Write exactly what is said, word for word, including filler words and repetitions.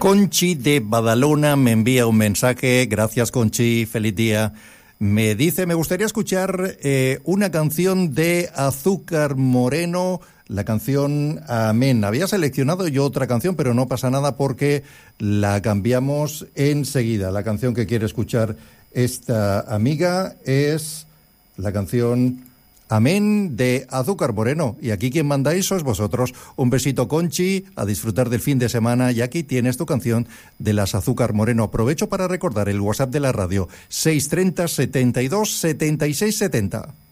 Conchi de Badalona me envía un mensaje. Gracias, Conchi. Feliz día. Me dice, me gustaría escuchar eh, una canción de Azúcar Moreno, la canción Amén. Había seleccionado yo otra canción, pero no pasa nada porque la cambiamos enseguida. La canción que quiere escuchar esta amiga es la canción Amén de Azúcar Moreno. Y aquí quien mandáis sois vosotros. Un besito, Conchi, a disfrutar del fin de semana. Y aquí tienes tu canción de las Azúcar Moreno. Aprovecho para recordar el WhatsApp de la radio, seis treinta, setenta y dos, setenta y seis setenta.